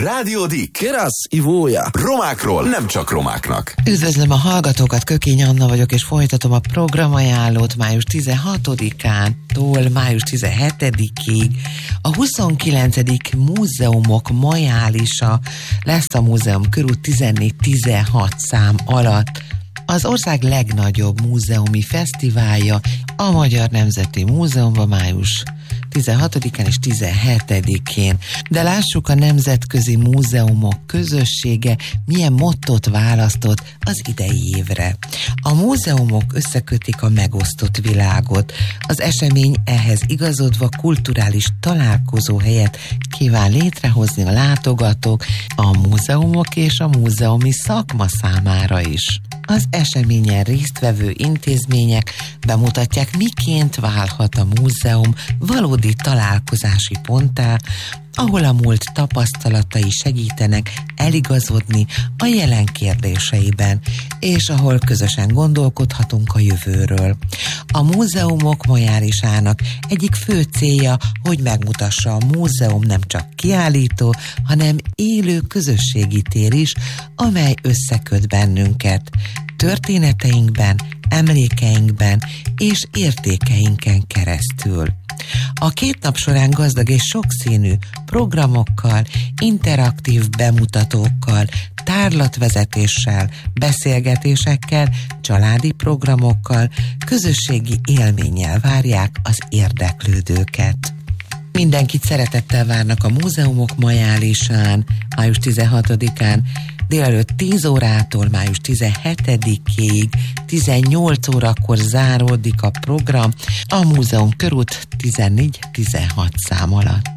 Rádió Dick. Kerasz, Ivója. Romákról nem csak romáknak. Üdvözlöm a hallgatókat, Kökény Anna vagyok, és folytatom a programajánlót május 16-tól május 17-ig. A 29. múzeumok majálisa lesz a múzeum körút 14-16 szám alatt. Az ország legnagyobb múzeumi fesztiválja a Magyar Nemzeti Múzeumban május 16-án és 17-én. De lássuk, a Nemzetközi Múzeumok Közössége milyen mottót választott az idei évre. A múzeumok összekötik a megosztott világot. Az esemény ehhez igazodva kulturális találkozóhelyet kíván létrehozni a látogatók, a múzeumok és a múzeumi szakma számára is. Az eseményen résztvevő intézmények bemutatják, miként válhat a múzeum valódi találkozási ponttá, ahol a múlt tapasztalatai segítenek eligazodni a jelen kérdéseiben, és ahol közösen gondolkodhatunk a jövőről. A múzeumok majálisának egyik fő célja, hogy megmutassa a múzeum nem csak kiállító, hanem élő közösségi tér is, amely összeköt bennünket történeteinkben, emlékeinkben és értékeinken keresztül. A 2 nap során gazdag és sokszínű programokkal, interaktív bemutatókkal, tárlatvezetéssel, beszélgetésekkel, családi programokkal, közösségi élménnyel várják az érdeklődőket. Mindenkit szeretettel várnak a múzeumok majálisán, május 16-án, délelőtt 10 órától május 17-ig, 18 órakor záródik a program a múzeum körút 14-16 szám alatt.